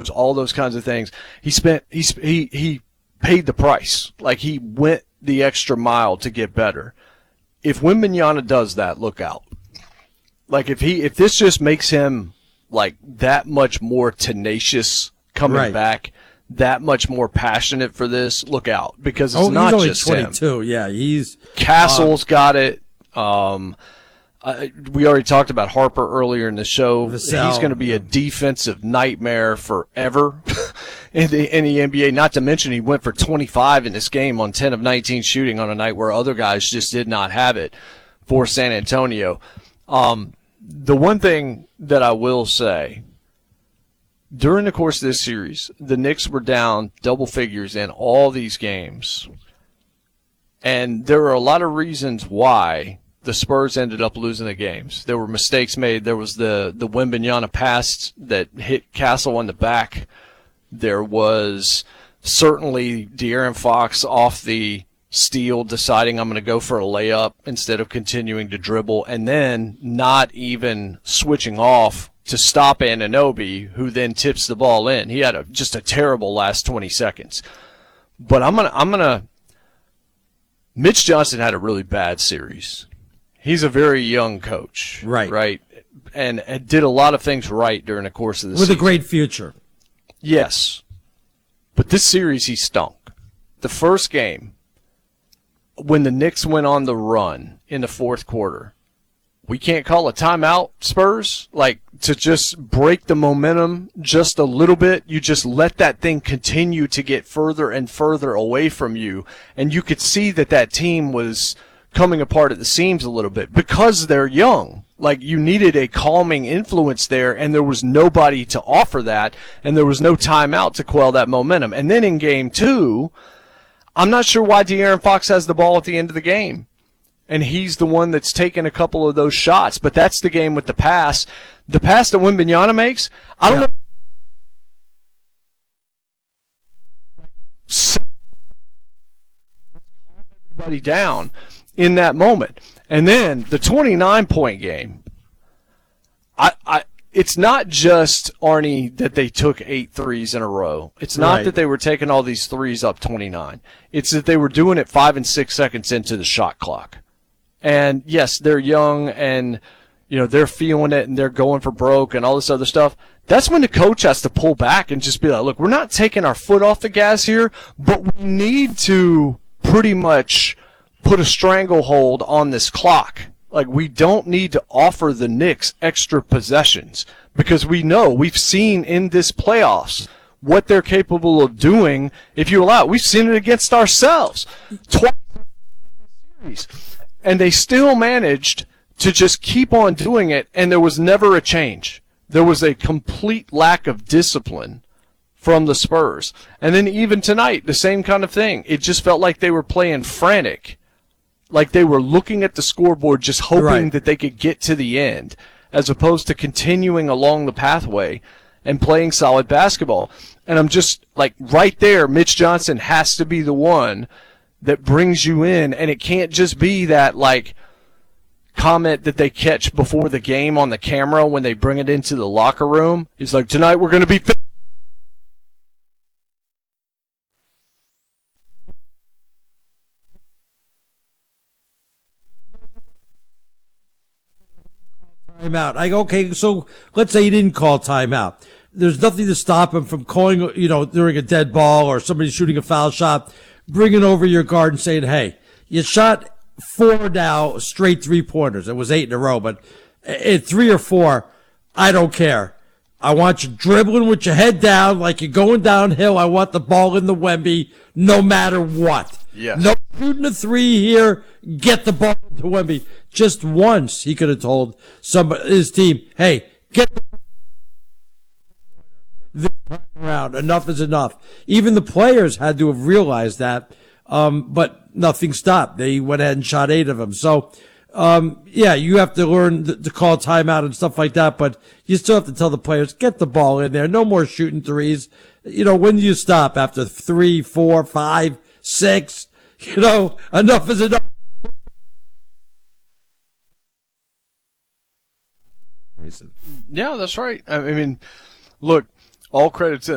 turnovers, all those kinds of things. He paid the price. Like, he went the extra mile to get better. If Wembanyama does that, look out. Like, if this just makes him like that much more tenacious coming back, that much more passionate for this, look out, because it's not just him. He's only 22. Yeah, he's Castle's got it. We already talked about Harper earlier in the show. Vassell, he's going to be a defensive nightmare forever in the NBA. Not to mention he went for 25 in this game on 10 of 19 shooting on a night where other guys just did not have it for San Antonio. The one thing that I will say, during the course of this series, the Knicks were down double figures in all these games. And there are a lot of reasons why the Spurs ended up losing the games. There were mistakes made. There was the Wembanyama pass that hit Castle on the back. There was certainly De'Aaron Fox off the steal deciding I'm going to go for a layup instead of continuing to dribble, and then not even switching off to stop Anunoby, who then tips the ball in. He had just a terrible last 20 seconds. But I'm gonna Mitch Johnson had a really bad series. He's a very young coach. Right. And did a lot of things right during the course of the season. With a great future. Yes. But this series, he stunk. The first game, when the Knicks went on the run in the fourth quarter, we can't call a timeout, Spurs? Like, to just break the momentum just a little bit, you just let that thing continue to get further and further away from you. And you could see that team was coming apart at the seams a little bit because they're young. Like, you needed a calming influence there, and there was nobody to offer that, and there was no timeout to quell that momentum. And then in game two, I'm not sure why De'Aaron Fox has the ball at the end of the game. And he's the one that's taken a couple of those shots. But that's the game with the pass. The pass that Wembanyama makes, I don't know. Everybody down in that moment. And then the 29-point game, it's not just, Arnie, that they took 8 threes in a row. It's not that they were taking all these threes up 29. It's that they were doing it 5 and 6 seconds into the shot clock. And, yes, they're young and, they're feeling it and they're going for broke and all this other stuff. That's when the coach has to pull back and just be like, look, we're not taking our foot off the gas here, but we need to pretty much put a stranglehold on this clock. Like, we don't need to offer the Knicks extra possessions because we've seen in this playoffs what they're capable of doing if you allow it. We've seen it against ourselves twice in the series. And they still managed to just keep on doing it, and there was never a change. There was a complete lack of discipline from the Spurs. And then even tonight, the same kind of thing. It just felt like they were playing frantic. Like they were looking at the scoreboard just hoping that they could get to the end, as opposed to continuing along the pathway and playing solid basketball. And I'm just like, right there, Mitch Johnson has to be the one that brings you in, and it can't just be that like comment that they catch before the game on the camera when they bring it into the locker room. He's like, tonight we're going to be timeout. Okay, so let's say he didn't call timeout. There's nothing to stop him from calling, during a dead ball or somebody shooting a foul shot, bringing over your guard and saying, hey, you shot 4 now straight 3-pointers. It was 8 in a row, but at 3 or 4, I don't care. I want you dribbling with your head down like you're going downhill. I want the ball in the Wemby no matter what. Yes. No shooting a 3 here. Get the ball to Wemby. Just once he could have told his team, hey, get the this time around. Enough is enough. Even the players had to have realized that, but nothing stopped. They went ahead and shot 8 of them. So, you have to learn to call timeout and stuff like that, but you still have to tell the players, get the ball in there. No more shooting threes. When do you stop? After 3, 4, 5, 6? Enough is enough. Yeah, that's right. I mean, look, all credit to